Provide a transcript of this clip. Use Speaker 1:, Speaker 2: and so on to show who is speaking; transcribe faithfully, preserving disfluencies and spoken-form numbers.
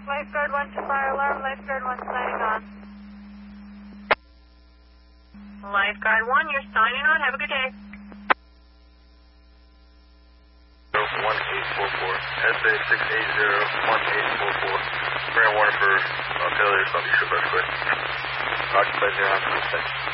Speaker 1: Lifeguard one to fire alarm, lifeguard one signing on. Lifeguard one, you're signing on. Have a good day.
Speaker 2: one eight four four, S A six eight zero one eight four four. Grand warning for uh, failure, so I'll be sure that's quick. Occupied zero on